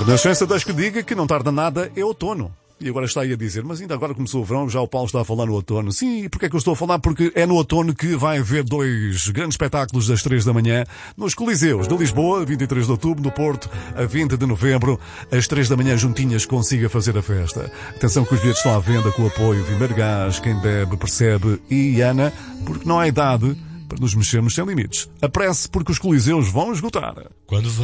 Renascença deixa que diga que não tarda nada, é outono. E agora está aí a dizer, mas ainda agora começou o verão, já o Paulo está a falar no outono. Sim, e porquê é que eu estou a falar? Porque é no outono que vai haver 2 grandes espetáculos das 3 da manhã nos Coliseus de Lisboa, 23 de outubro, no Porto, a 20 de novembro, às 3 da manhã juntinhas consiga fazer a festa. Atenção que os bilhetes estão à venda com o apoio Vimeiro Gás, Quem Bebe Percebe e Ana, porque não há idade para nos mexermos sem limites. Apresse porque os Coliseus vão esgotar. Quando